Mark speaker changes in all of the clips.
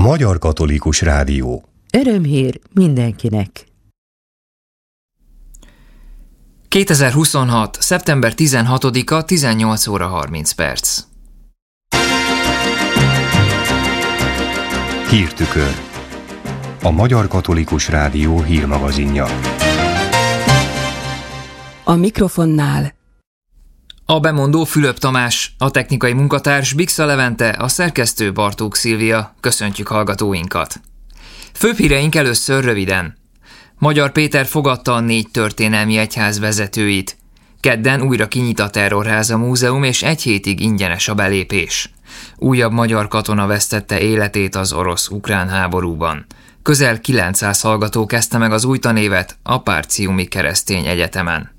Speaker 1: A Magyar Katolikus Rádió.
Speaker 2: Örömhír mindenkinek!
Speaker 3: 2026. szeptember 16-a, 18 óra 30 perc.
Speaker 1: Hírtükör. A Magyar Katolikus Rádió hírmagazinja.
Speaker 4: A mikrofonnál
Speaker 3: A bemondó Fülöp Tamás, a technikai munkatárs Bixa Levente, a szerkesztő Bartók Szilvia. Köszöntjük hallgatóinkat! Főbb híreink először röviden. Magyar Péter fogadta a 4 történelmi egyház vezetőit. Kedden újra kinyit a Terrorháza Múzeum, és 1 hétig ingyenes a belépés. Újabb magyar katona vesztette életét az orosz-ukrán háborúban. Közel 900 hallgató kezdte meg az új tanévet a Párciumi Keresztény Egyetemen.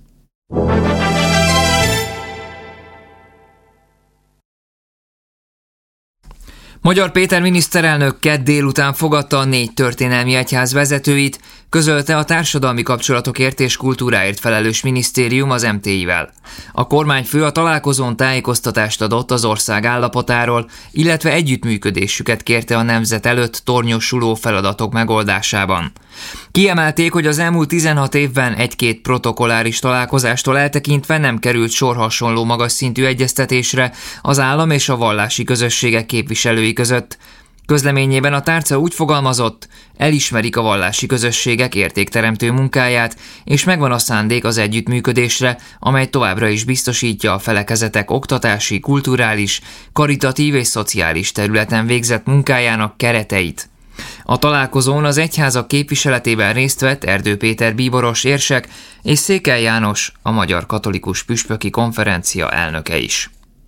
Speaker 3: Magyar Péter miniszterelnök kedd délután fogadta a 4 történelmi egyház vezetőit, közölte a társadalmi kapcsolatokért és kultúráért felelős minisztérium az MTI-vel. A kormányfő a találkozón tájékoztatást adott az ország állapotáról, illetve együttműködésüket kérte a nemzet előtt tornyosuló feladatok megoldásában. Kiemelték, hogy az elmúlt 16 évben 1-2 protokolláris találkozástól eltekintve nem került sor hasonló magas szintű egyeztetésre az állam és a vallási közösségek képviselői között. Közleményében a tárca úgy fogalmazott, elismerik a vallási közösségek értékteremtő munkáját, és megvan a szándék az együttműködésre, amely továbbra is biztosítja a felekezetek oktatási, kulturális, karitatív és szociális területen végzett munkájának kereteit. A találkozón az egyházak képviseletében részt vett Erdő Péter bíboros érsek és Székely János, a Magyar Katolikus Püspöki Konferencia elnöke is.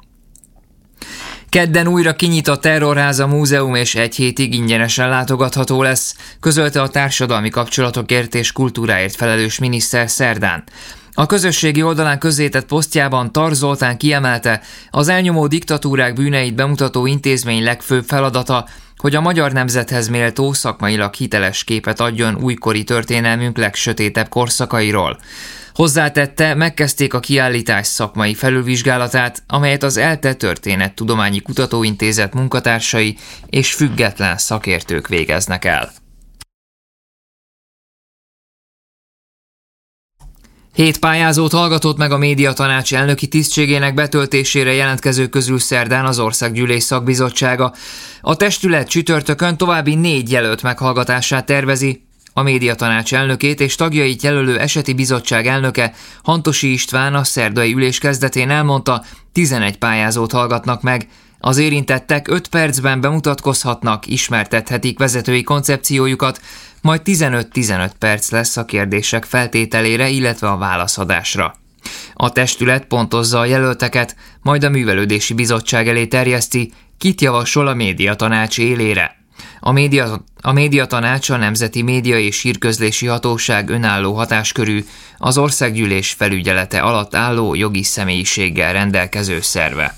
Speaker 3: Kedden újra kinyit a Terrorháza Múzeum, és 1 hétig ingyenesen látogatható lesz, közölte a társadalmi kapcsolatokért és kultúráért felelős miniszter szerdán. A közösségi oldalán közzétett posztjában Tar Zoltán kiemelte, az elnyomó diktatúrák bűneit bemutató intézmény legfőbb feladata, hogy a magyar nemzethez méltó, szakmailag hiteles képet adjon újkori történelmünk legsötétebb korszakairól. Hozzátette, megkezdték a kiállítás szakmai felülvizsgálatát, amelyet az ELTE Történettudományi Kutatóintézet munkatársai és független szakértők végeznek el. 7 pályázót hallgatott meg a médiatanács elnöki tisztségének betöltésére jelentkezők közül szerdán az Országgyűlés szakbizottsága. A testület csütörtökön további 4 jelölt meghallgatását tervezi. A médiatanács elnökét és tagjait jelölő eseti bizottság elnöke, Hantosi István a szerdai ülés kezdetén elmondta, 11 pályázót hallgatnak meg. Az érintettek 5 percben bemutatkozhatnak, ismertethetik vezetői koncepciójukat, majd 15-15 perc lesz a kérdések feltételére, illetve a válaszadásra. A testület pontozza a jelölteket, majd a művelődési bizottság elé terjeszti, kit javasol a médiatanács élére. A médiatanács a Nemzeti Média és Hírközlési Hatóság önálló hatáskörű, az Országgyűlés felügyelete alatt álló jogi személyiséggel rendelkező szerve.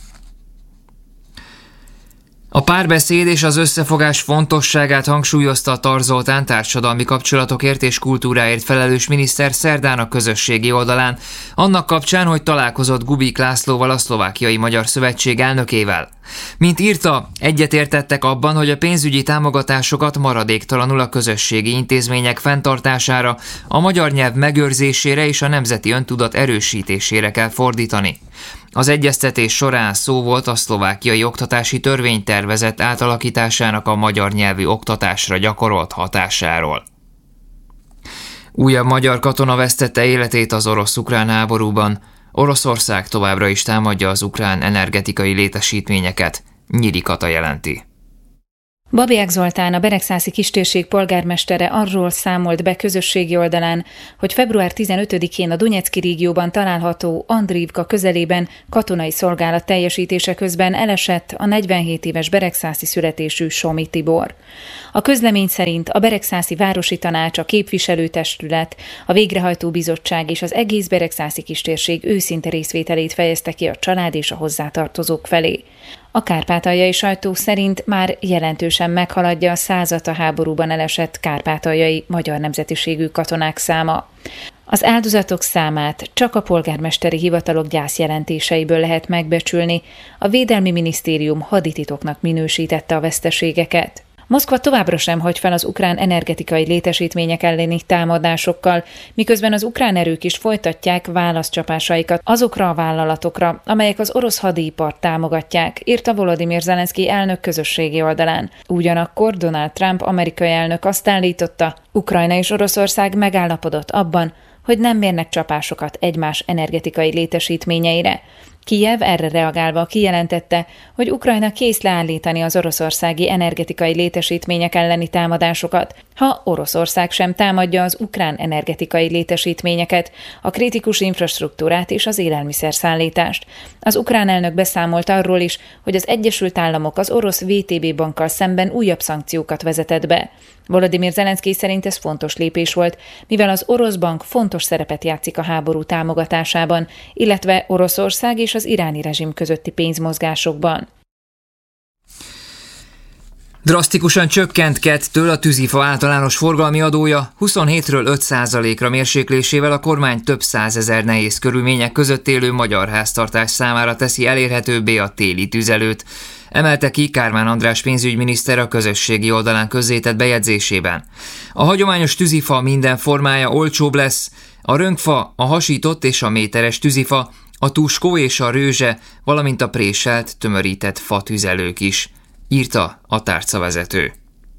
Speaker 3: A párbeszéd és az összefogás fontosságát hangsúlyozta Tar Zoltán társadalmi kapcsolatokért és kultúráért felelős miniszter szerdán a közösségi oldalán, annak kapcsán, hogy találkozott Gubik Lászlóval, a Szlovákiai Magyar Szövetség elnökével. Mint írta, egyetértettek abban, hogy a pénzügyi támogatásokat maradéktalanul a közösségi intézmények fenntartására, a magyar nyelv megőrzésére és a nemzeti öntudat erősítésére kell fordítani. Az egyeztetés során szó volt a szlovákiai oktatási törvénytervezet átalakításának a magyar nyelvű oktatásra gyakorolt hatásáról. Újabb magyar katona vesztette életét az orosz-ukrán háborúban. Oroszország továbbra is támadja az ukrán energetikai létesítményeket, Nyíri Kata jelenti.
Speaker 5: Babiák Zoltán, a Beregszászi kistérség polgármestere arról számolt be közösségi oldalán, hogy február 15-én a Donyecky régióban található Andrívka közelében katonai szolgálat teljesítése közben elesett a 47 éves beregszászi születésű Somi Tibor. A közlemény szerint a Beregszászi Városi Tanács, a Képviselőtestület, a Végrehajtó Bizottság és az egész Beregszászi kistérség őszinte részvételét fejezte ki a család és a hozzátartozók felé. A kárpátaljai sajtó szerint már jelentősen meghaladja a 100 a háborúban elesett kárpátaljai magyar nemzetiségű katonák száma. Az áldozatok számát csak a polgármesteri hivatalok gyászjelentéseiből lehet megbecsülni, a Védelmi Minisztérium hadititoknak minősítette a veszteségeket. Moszkva továbbra sem hagy fel az ukrán energetikai létesítmények elleni támadásokkal, miközben az ukrán erők is folytatják válaszcsapásaikat azokra a vállalatokra, amelyek az orosz hadipart támogatják, írta Volodymyr Zelenszkij elnök közösségi oldalán. Ugyanakkor Donald Trump amerikai elnök azt állította, Ukrajna és Oroszország megállapodott abban, hogy nem mérnek csapásokat egymás energetikai létesítményeire. Kijev erre reagálva kijelentette, hogy Ukrajna kész leállítani az oroszországi energetikai létesítmények elleni támadásokat, ha Oroszország sem támadja az ukrán energetikai létesítményeket, a kritikus infrastruktúrát és az élelmiszerszállítást. Az ukrán elnök beszámolt arról is, hogy az Egyesült Államok az orosz VTB bankkal szemben újabb szankciókat vezetett be. Volodymyr Zelenszkij szerint ez fontos lépés volt, mivel az orosz bank fontos szerepet játszik a háború támogatásában, illetve Oroszország és az iráni rezsim közötti pénzmozgásokban.
Speaker 3: Drasztikusan csökkent kettől a tűzifa általános forgalmi adója, 27-ről 5%-ra mérséklésével a kormány több százezer nehéz körülmények között élő magyar háztartás számára teszi elérhetőbbé a téli tüzelőt, emelte ki Kármán András pénzügyminiszter a közösségi oldalán közzétett bejegyzésében. A hagyományos tűzifa minden formája olcsóbb lesz, a rönkfa, a hasított és a méteres tűzifa, a tuskó és a rőzse, valamint a préselt, tömörített fatüzelők is, írta a tárcavezető.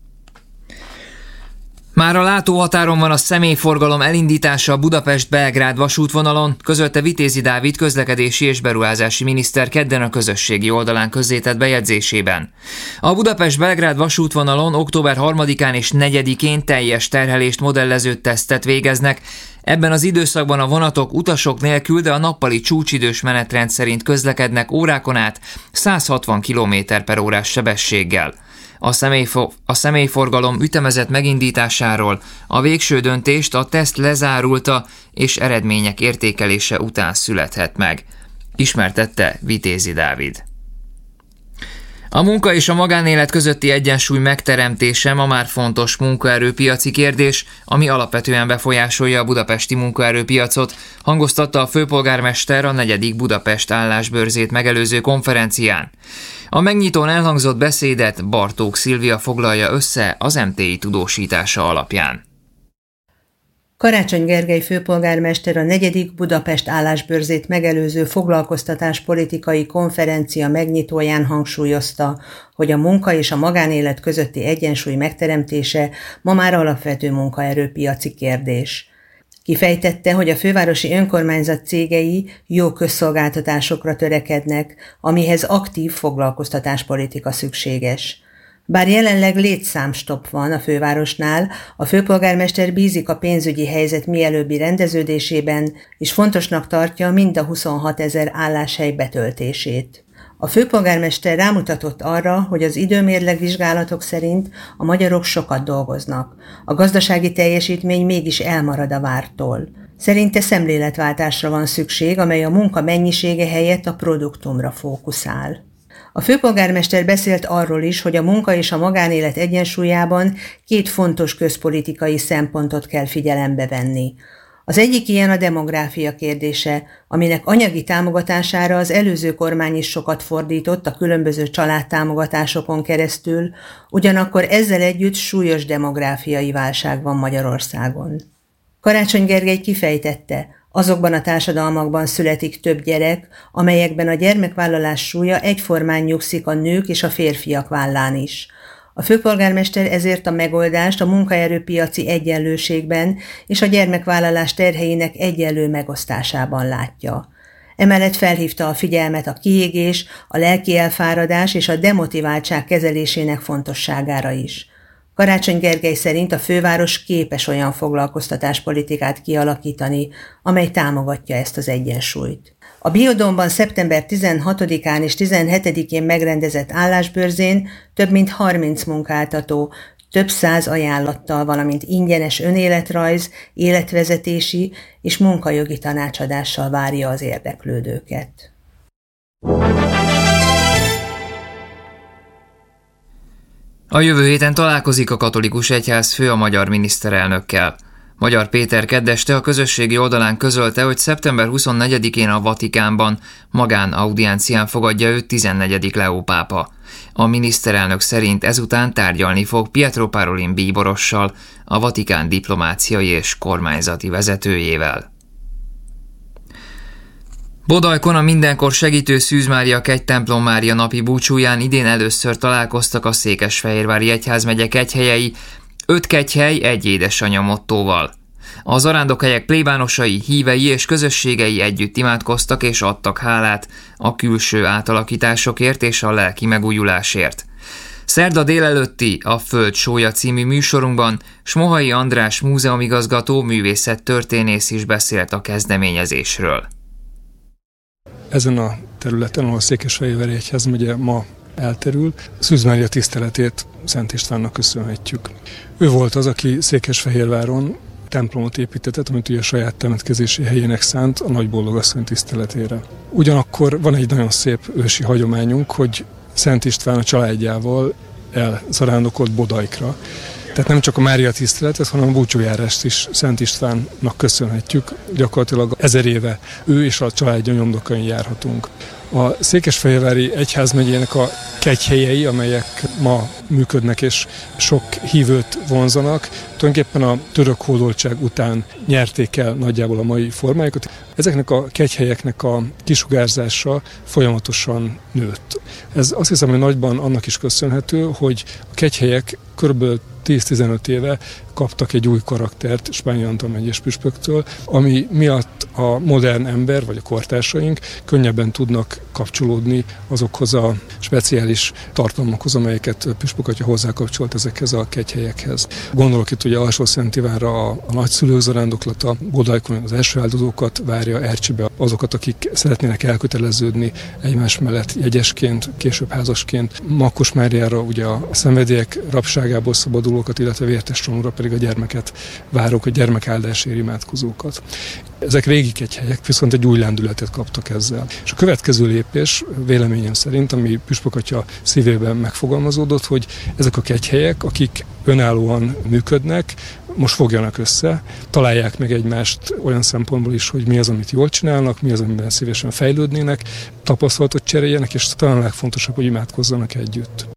Speaker 3: Már a látóhatáron van a személyforgalom elindítása a Budapest-Belgrád vasútvonalon, közölte Vitézi Dávid közlekedési és beruházási miniszter kedden a közösségi oldalán közzétett bejegyzésében. A Budapest-Belgrád vasútvonalon október 3-án és 4-én teljes terhelést modellező tesztet végeznek. Ebben az időszakban a vonatok utasok nélkül, de a nappali csúcsidős menetrend szerint közlekednek órákon át 160 km/órás sebességgel. A személyforgalom ütemezett megindításáról a végső döntést a teszt lezárulta és eredmények értékelése után születhet meg, ismertette Vitézi Dávid. A munka és a magánélet közötti egyensúly megteremtése ma már fontos munkaerőpiaci kérdés, ami alapvetően befolyásolja a budapesti munkaerőpiacot, hangoztatta a főpolgármester a 4. Budapest állásbörzét megelőző konferencián. A megnyitón elhangzott beszédet Bartók Szilvia foglalja össze az MTI tudósítása alapján.
Speaker 6: Karácsony Gergely főpolgármester a 4. Budapest állásbörzét megelőző foglalkoztatáspolitikai konferencia megnyitóján hangsúlyozta, hogy a munka és a magánélet közötti egyensúly megteremtése ma már alapvető munkaerőpiaci kérdés. Kifejtette, hogy a fővárosi önkormányzat cégei jó közszolgáltatásokra törekednek, amihez aktív foglalkoztatáspolitika szükséges. Bár jelenleg létszámstopp van a fővárosnál, a főpolgármester bízik a pénzügyi helyzet mielőbbi rendeződésében, és fontosnak tartja mind a 26 000 álláshely betöltését. A főpolgármester rámutatott arra, hogy az időmérleg vizsgálatok szerint a magyarok sokat dolgoznak. A gazdasági teljesítmény mégis elmarad a vártól. Szerinte szemléletváltásra van szükség, amely a munka mennyisége helyett a produktumra fókuszál. A főpolgármester beszélt arról is, hogy a munka és a magánélet egyensúlyában 2 fontos közpolitikai szempontot kell figyelembe venni. Az egyik ilyen a demográfia kérdése, aminek anyagi támogatására az előző kormány is sokat fordított a különböző családtámogatásokon keresztül, ugyanakkor ezzel együtt súlyos demográfiai válság van Magyarországon. Karácsony Gergely kifejtette, azokban a társadalmakban születik több gyerek, amelyekben a gyermekvállalás súlya egyformán nyugszik a nők és a férfiak vállán is. A főpolgármester ezért a megoldást a munkaerőpiaci egyenlőségben és a gyermekvállalás terheinek egyenlő megosztásában látja. Emellett felhívta a figyelmet a kiégés, a lelki elfáradás és a demotiváltság kezelésének fontosságára is. Karácsony Gergely szerint a főváros képes olyan foglalkoztatáspolitikát kialakítani, amely támogatja ezt az egyensúlyt. A Biodómban szeptember 16-án és 17-én megrendezett állásbörzén több mint 30 munkáltató, több 100 ajánlattal, valamint ingyenes önéletrajz, életvezetési és munkajogi tanácsadással várja az érdeklődőket.
Speaker 3: A jövő héten találkozik a katolikus egyházfő a magyar miniszterelnökkel. Magyar Péter keddeste a közösségi oldalán közölte, hogy szeptember 24-én a Vatikánban magánaudiáncián fogadja őt 14. Leó pápa. A miniszterelnök szerint ezután tárgyalni fog Pietro Parolin bíborossal, a Vatikán diplomáciai és kormányzati vezetőjével. Bodajkon a mindenkor segítő Szűz Mária Kegytemplom Mária napi búcsúján idén először találkoztak a Székesfehérvári egyházmegye kegyhelyei, 5 kegyhely, egy édesanyja mottóval. A zarándokhelyek plébánosai, hívei és közösségei együtt imádkoztak és adtak hálát a külső átalakításokért és a lelki megújulásért. Szerda délelőtti A Föld sója című műsorunkban Smohai András múzeumigazgató, művészettörténész is beszélt a kezdeményezésről.
Speaker 7: Ezen a területen, ahol Székesfehérvári egyházmegye ma elterül, Szűz Mária tiszteletét Szent Istvánnak köszönhetjük. Ő volt az, aki Székesfehérváron templomot építetett, amit ugye a saját temetkezési helyének szánt a Nagy Boldogasszony tiszteletére. Ugyanakkor van egy nagyon szép ősi hagyományunk, hogy Szent István a családjával elzarándokolt Bodajkra. Tehát nem csak a Mária tiszteletet, hanem a búcsújárást is Szent Istvánnak köszönhetjük. Gyakorlatilag 1000 éve ő és a családja nyomdokain járhatunk. A Székesfehérvári egyházmegyének a kegyhelyei, amelyek ma működnek és sok hívőt vonzanak, tulajdonképpen a török hódoltság után nyerték el nagyjából a mai formájukat. Ezeknek a kegyhelyeknek a kisugárzása folyamatosan nőtt. Ez azt hiszem, hogy nagyban annak is köszönhető, hogy a kegyhelyek körülbelül 10-15 éve kaptak egy új karaktert Spányi Antal megyés püspöktől, ami miatt a modern ember, vagy a kortársaink könnyebben tudnak kapcsolódni azokhoz a speciális tartalmakhoz, amelyeket püspök atya hozzákapcsolt ezekhez a kegyhelyekhez. Gondolok itt ugye Alsó-Szent Ivánra a nagyszülők zarándoklata, Bodajkon az első áldozókat várja, Ercsibe azokat, akik szeretnének elköteleződni egymás mellett jegyesként, később házasként, Makkos Máriára ugye a szenvedélyek rabságából szabadulókat, illetve Vértestvonúra pedig a gyermeket várók, a gyermekáldásért imádkozókat. Ezek régi kegyhelyek, viszont egy új lendületet kaptak ezzel. És a következő lépés véleményem szerint, ami püspök atya szívében megfogalmazódott, hogy ezek a kegyhelyek, akik önállóan működnek, most fogjanak össze, találják meg egymást olyan szempontból is, hogy mi az, amit jól csinálnak, mi az, amiben szívesen fejlődnének, tapasztalatot cseréljenek, és talán legfontosabb, hogy imádkozzanak együtt.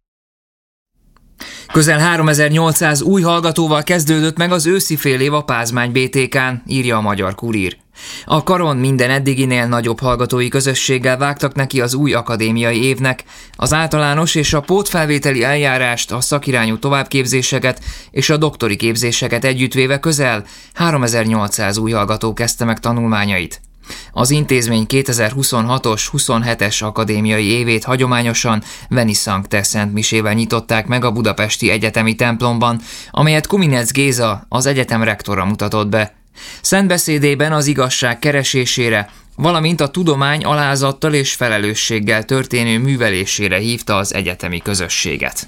Speaker 3: Közel 3800 új hallgatóval kezdődött meg az őszi félév a Pázmány BTK-n, írja a Magyar Kurír. A karon minden eddiginél nagyobb hallgatói közösséggel vágtak neki az új akadémiai évnek, az általános és a pótfelvételi eljárást, a szakirányú továbbképzéseket és a doktori képzéseket együttvéve közel 3800 új hallgató kezdte meg tanulmányait. Az intézmény 2026-os, 27-es akadémiai évét hagyományosan Veni Sancte szentmisével nyitották meg a budapesti egyetemi templomban, amelyet Kuminec Géza, az egyetem rektora mutatott be. Szentbeszédében az igazság keresésére, valamint a tudomány alázattal és felelősséggel történő művelésére hívta az egyetemi közösséget.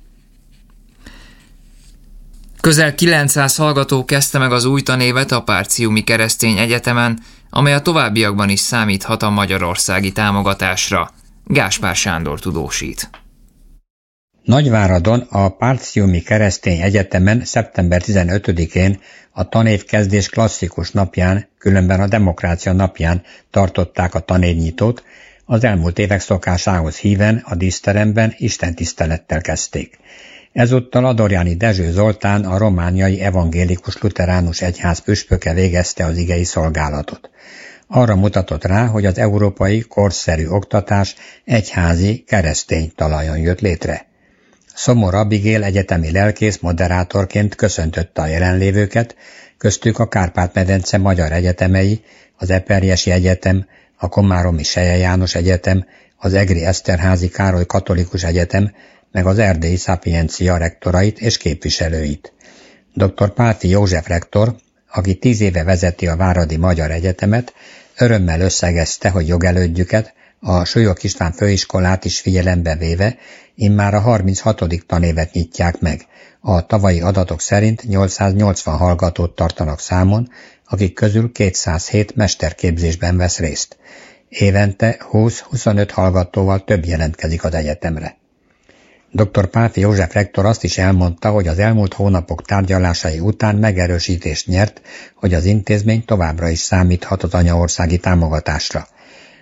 Speaker 3: Közel 900 hallgató kezdte meg az új tanévet a Párciumi Keresztény Egyetemen, amely a továbbiakban is számíthat a magyarországi támogatásra. Gáspár Sándor tudósít.
Speaker 8: Nagyváradon a Párciumi Keresztény Egyetemen szeptember 15-én a tanévkezdés klasszikus napján, különben a Demokrácia napján tartották a tanévnyitót, az elmúlt évek szokásához híven a díszteremben istentisztelettel kezdték. Ezúttal a Dorjáni Dezső Zoltán, a romániai evangélikus lutheránus egyház püspöke végezte az igei szolgálatot. Arra mutatott rá, hogy az európai korszerű oktatás egyházi, keresztény talajon jött létre. Szomor Abigél egyetemi lelkész moderátorként köszöntötte a jelenlévőket, köztük a Kárpát-medence magyar egyetemei, az Eperjesi Egyetem, a Komáromi Selye János Egyetem, az Egri Eszterházi Károly Katolikus Egyetem, meg az erdélyi Szapiencia rektorait és képviselőit. Dr. Pálffy József rektor, aki 10 éve vezeti a Váradi Magyar Egyetemet, örömmel összegezte, hogy jogelődjüket, a Súlyog István főiskolát is figyelembe véve, immár a 36. tanévet nyitják meg. A tavalyi adatok szerint 880 hallgatót tartanak számon, akik közül 207 mesterképzésben vesz részt. Évente 20-25 hallgatóval több jelentkezik az egyetemre. Dr. Pálffy József rektor azt is elmondta, hogy az elmúlt hónapok tárgyalásai után megerősítést nyert, hogy az intézmény továbbra is számíthat az anyaországi támogatásra.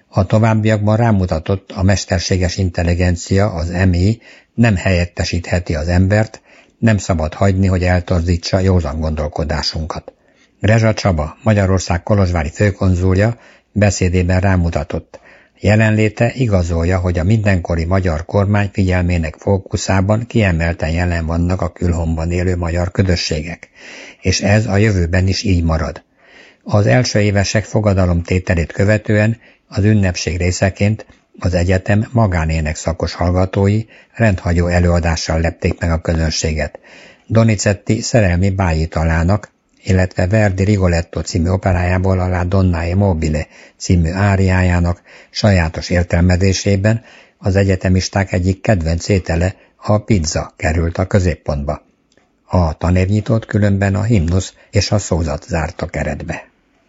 Speaker 8: A továbbiakban rámutatott, a mesterséges intelligencia, az MI nem helyettesítheti az embert, nem szabad hagyni, hogy eltorzítsa józan gondolkodásunkat. Rezsa Csaba, Magyarország kolozsvári főkonzulja beszédében rámutatott. Jelenléte igazolja, hogy a mindenkori magyar kormány figyelmének fókuszában kiemelten jelen vannak a külhonban élő magyar közösségek, és ez a jövőben is így marad. Az első évesek fogadalomtételét követően az ünnepség részeként az egyetem magánének szakos hallgatói rendhagyó előadással lepték meg a közönséget. Donizetti Szerelmi bájitalának, illetve Verdi Rigoletto című operájából a La Donna e Mobile című áriájának sajátos értelmezésében az egyetemisták egyik kedvenc étele, a pizza került a középpontba. A tanévnyitót különben a himnusz és a szózat zárta keretbe.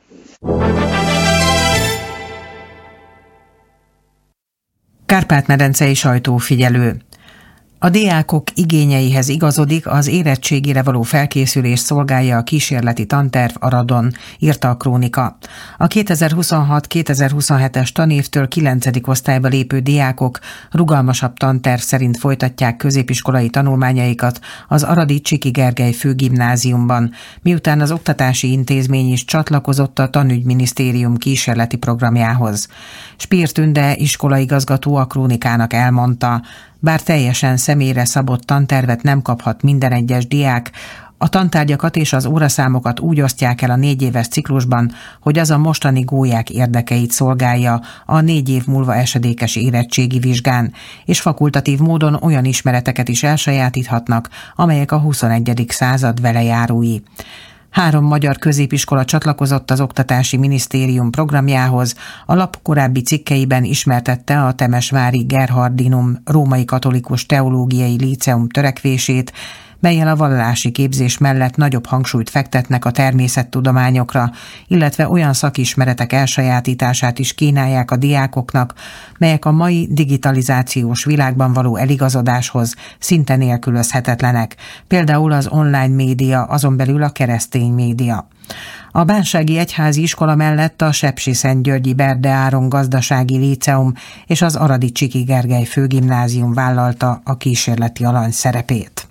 Speaker 9: Kárpát-medencei sajtófigyelő. A diákok igényeihez igazodik, az érettségire való felkészülés szolgálja a kísérleti tanterv Aradon, írta a Krónika. A 2026-2027-es tanévtől 9. osztályba lépő diákok rugalmasabb tanterv szerint folytatják középiskolai tanulmányaikat az aradi Csiki Gergely főgimnáziumban, miután az oktatási intézmény is csatlakozott a Tanügyminisztérium kísérleti programjához. Spír Tünde iskolaigazgató a Krónikának elmondta, bár teljesen személyre szabott tantervet nem kaphat minden egyes diák, a tantárgyakat és az óraszámokat úgy osztják el a 4 éves ciklusban, hogy az a mostani gólyák érdekeit szolgálja a 4 év múlva esedékes érettségi vizsgán, és fakultatív módon olyan ismereteket is elsajátíthatnak, amelyek a 21. század velejárói. 3 magyar középiskola csatlakozott az Oktatási Minisztérium programjához, a lap korábbi cikkeiben ismertette a temesvári Gerhardinum római katolikus teológiai líceum törekvését, mellyel a vallási képzés mellett nagyobb hangsúlyt fektetnek a természettudományokra, illetve olyan szakismeretek elsajátítását is kínálják a diákoknak, melyek a mai digitalizációs világban való eligazodáshoz szinte nélkülözhetetlenek, például az online média, azon belül a keresztény média. A Bánsági Egyházi Iskola mellett a Sepsiszentgyörgyi Berde Áron Gazdasági Líceum és az aradi Csiki Gergely Főgimnázium vállalta a kísérleti alany szerepét.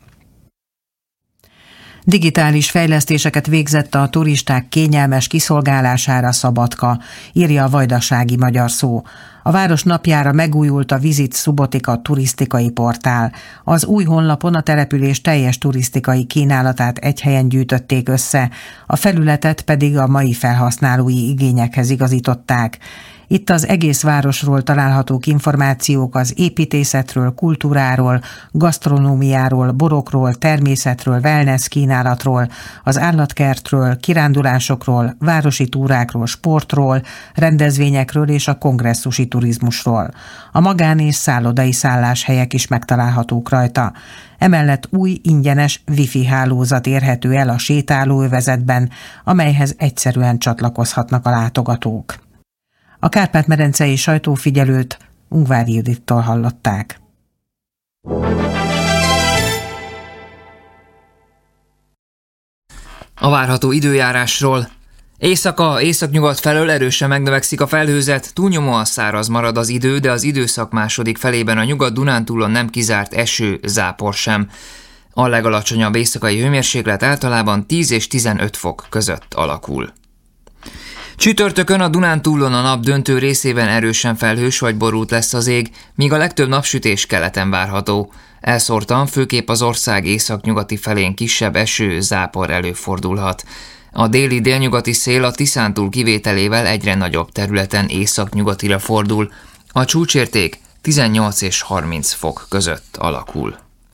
Speaker 9: Digitális fejlesztéseket végzett a turisták kényelmes kiszolgálására Szabadka, írja a Vajdasági Magyar Szó. A város napjára megújult a Visit Subotica turisztikai portál. Az új honlapon a település teljes turisztikai kínálatát egy helyen gyűjtötték össze, a felületet pedig a mai felhasználói igényekhez igazították. Itt az egész városról találhatók információk az építészetről, kultúráról, gasztronómiáról, borokról, természetről, wellness kínálatról, az állatkertről, kirándulásokról, városi túrákról, sportról, rendezvényekről és a kongresszusi turizmusról. A magán- és szállodai szálláshelyek is megtalálhatók rajta. Emellett új ingyenes wifi hálózat érhető el a sétálóövezetben, amelyhez egyszerűen csatlakozhatnak a látogatók. A Kárpát-medencei sajtófigyelőt Ungvári Judittól hallották.
Speaker 3: A várható időjárásról. Észak-nyugat felől erősen megnövekszik a felhőzet, túlnyomóan száraz marad az idő, de az időszak második felében a Nyugat-Dunántúlon nem kizárt eső, zápor sem. A legalacsonyabb éjszakai hőmérséklet általában 10 és 15 fok között alakul. Csütörtökön a Dunántúlon a nap döntő részében erősen felhős vagy borult lesz az ég, míg a legtöbb napsütés keleten várható. Elszórtan, főképp az ország északnyugati felén kisebb eső, zápor előfordulhat. A déli-délnyugati szél a Tiszántúl kivételével egyre nagyobb területen északnyugatira fordul. A csúcsérték 18 és 30 fok között alakul.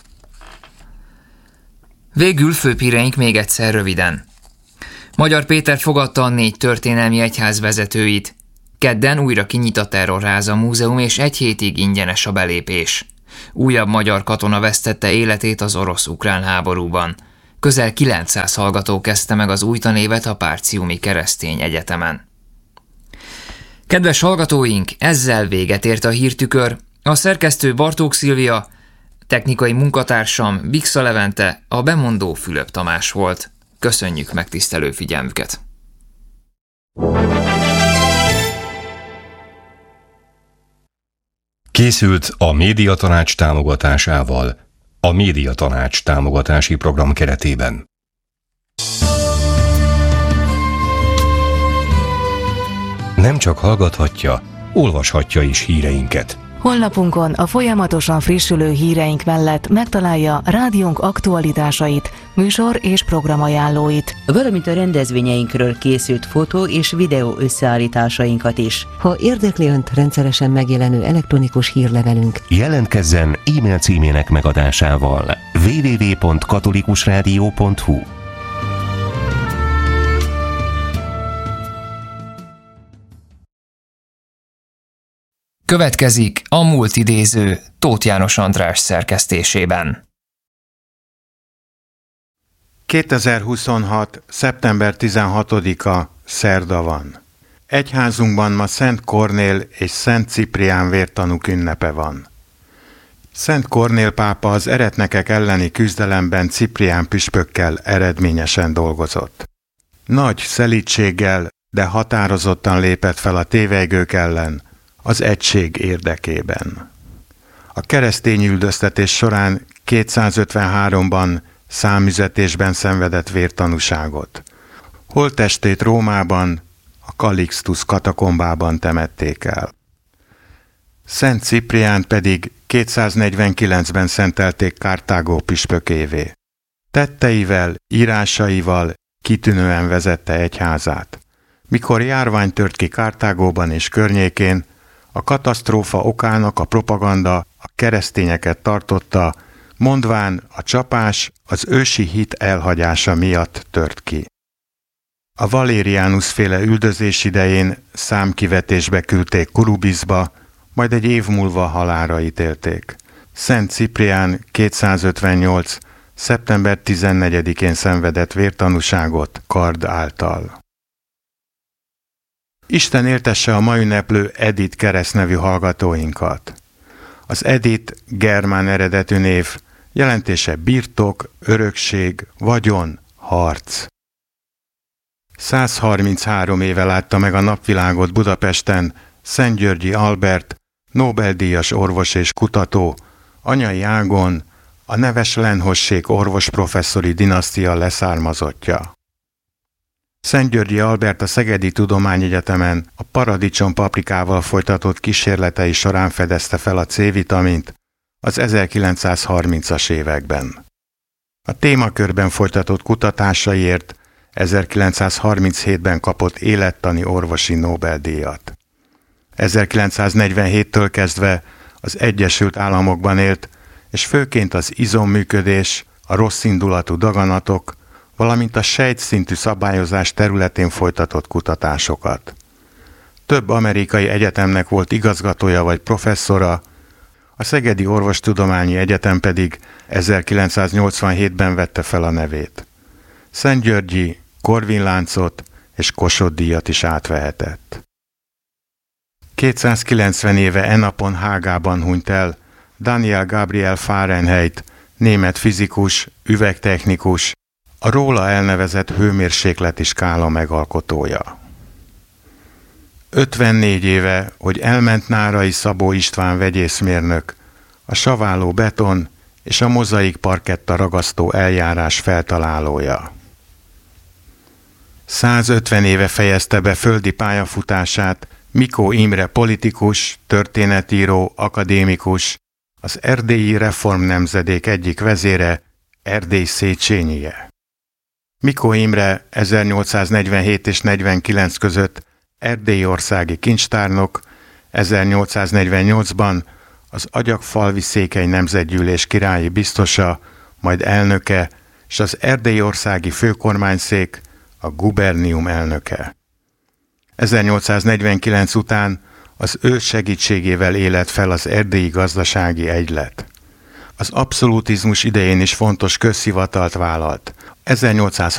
Speaker 3: Végül főpíreink még egyszer röviden. Magyar Péter fogadta a 4 történelmi egyház vezetőit. Kedden újra kinyit a Terrorháza Múzeum, és 1 hétig ingyenes a belépés. Újabb magyar katona vesztette életét az orosz-ukrán háborúban. Közel 900 hallgató kezdte meg az új tanévet a Párciumi Keresztény Egyetemen. Kedves hallgatóink, ezzel véget ért a hírtükör. A szerkesztő Bartók Szilvia, technikai munkatársam Biksa Levente, a bemondó Fülöp Tamás volt. Köszönjük megtisztelő figyelmüket!
Speaker 1: Készült a Médiatanács támogatásával, a Médiatanács támogatási program keretében. Nem csak hallgathatja, olvashatja is híreinket.
Speaker 10: Honlapunkon a folyamatosan frissülő híreink mellett megtalálja rádiónk aktualitásait, műsor és programajánlóit.
Speaker 2: Valamint a rendezvényeinkről készült fotó és videó összeállításainkat is.
Speaker 11: Ha érdekli Önt rendszeresen megjelenő elektronikus hírlevelünk,
Speaker 12: jelentkezzen e-mail címének megadásával www.katolikusradio.hu.
Speaker 3: Következik a múlt idéző Tóth János András szerkesztésében.
Speaker 13: 2026. szeptember 16-a szerda van. Egyházunkban ma Szent Kornél és Szent Ciprián vértanúk ünnepe van. Szent Kornél pápa az eretnekek elleni küzdelemben Ciprián püspökkel eredményesen dolgozott. Nagy szelídséggel, de határozottan lépett fel a tévejgők ellen, az egység érdekében. A keresztény üldöztetés során 253-ban számüzetésben szenvedett vértanúságot. Holttestét Rómában, a Calixtus katakombában temették el. Szent Cipriánt pedig 249-ben szentelték Kartágó püspökévé. Tetteivel, írásaival kitűnően vezette egyházát. Mikor járvány tört ki Kartágóban és környékén, a katasztrófa okának a propaganda a keresztényeket tartotta, mondván a csapás az ősi hit elhagyása miatt tört ki. A Valérianus féle üldözés idején számkivetésbe küldték Kurubizba, majd egy év múlva halálra ítélték. Szent Ciprián 258. szeptember 14-én szenvedett vértanúságot kard által. Isten éltesse a ma ünneplő Edith keresztnevű hallgatóinkat. Az Edith germán eredetű név, jelentése birtok, örökség, vagyon, harc. 133 éve látta meg a napvilágot Budapesten Szentgyörgyi Albert, Nobel-díjas orvos és kutató, anyai ágon a neves Lenhosség orvosprofesszori dinasztia leszármazottja. Szentgyörgyi Albert a Szegedi Tudományegyetemen a paradicsom paprikával folytatott kísérletei során fedezte fel a C-vitamint az 1930-as években. A témakörben folytatott kutatásaiért 1937-ben kapott élettani orvosi Nobel-díjat. 1947-től kezdve az Egyesült Államokban élt, és főként az izomműködés, a rosszindulatú daganatok, valamint a sejtszintű szabályozás területén folytatott kutatásokat. Több amerikai egyetemnek volt igazgatója vagy professzora, a Szegedi Orvostudományi Egyetem pedig 1987-ben vette fel a nevét. Szentgyörgyi, Corvin-láncot és Kossuth-díjat is átvehetett. 290 éve e napon Hágában hunyt el Daniel Gabriel Fahrenheit, német fizikus, üvegtechnikus, a róla elnevezett hőmérsékleti skála megalkotója. 54 éve, hogy elment Nárai Szabó István vegyészmérnök, a saváló beton és a mozaik parketta ragasztó eljárás feltalálója. 150 éve fejezte be földi pályafutását Mikó Imre politikus, történetíró, akadémikus, az erdélyi reformnemzedék egyik vezére, Erdély Széchenyi. Mikó Imre 1847 és 49 között erdélyországi kincstárnok, 1848-ban az Agyagfalvi Székely Nemzetgyűlés királyi biztosa, majd elnöke, és az erdélyországi főkormányszék, a gubernium elnöke. 1849 után az ő segítségével élet fel az erdélyi gazdasági egylet. Az abszolutizmus idején is fontos közhivatalt vállalt.